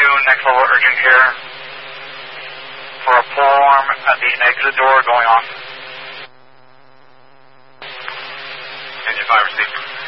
next level urgent care for a pull alarm at the exit door going off. Engine 5 received.